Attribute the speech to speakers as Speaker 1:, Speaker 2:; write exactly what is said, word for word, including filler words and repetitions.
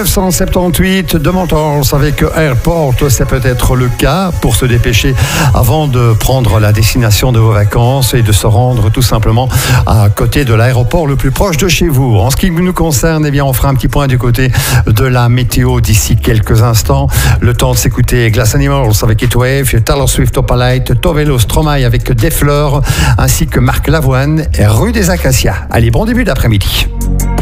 Speaker 1: neuf cent soixante-dix-huit de Mentors avec Airport, c'est peut-être le cas pour se dépêcher avant de prendre la destination de vos vacances et de se rendre tout simplement à côté de l'aéroport le plus proche de chez vous. En ce qui nous concerne, eh bien, on fera un petit point du côté de la météo d'ici quelques instants. Le temps de s'écouter Glass Animals avec Heatwave, Taylor Swift Opalite, Tovelo Stromae avec Des Fleurs, ainsi que Marc Lavoine et Rue des Acacias. Allez, bon début d'après-midi.